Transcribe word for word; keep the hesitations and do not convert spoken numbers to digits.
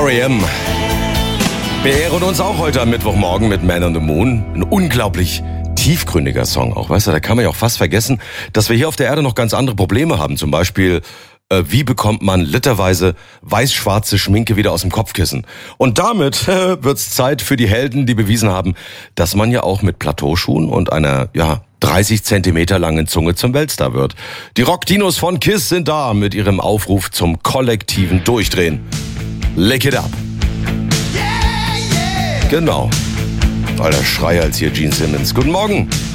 R E M beehren uns auch heute am Mittwochmorgen mit Man on the Moon. Ein unglaublich tiefgründiger Song auch, weißt du, da kann man ja auch fast vergessen, dass wir hier auf der Erde noch ganz andere Probleme haben. Zum Beispiel, äh, wie bekommt man literweise weiß-schwarze Schminke wieder aus dem Kopfkissen? Und damit äh, wird's Zeit für die Helden, die bewiesen haben, dass man ja auch mit Plateauschuhen und einer, ja, dreißig Zentimeter langen Zunge zum Weltstar wird. Die Rock-Dinos von KISS sind da mit ihrem Aufruf zum kollektiven Durchdrehen. Lick it up. Genau. Alter Schrei als hier Gene Simmons. Guten Morgen.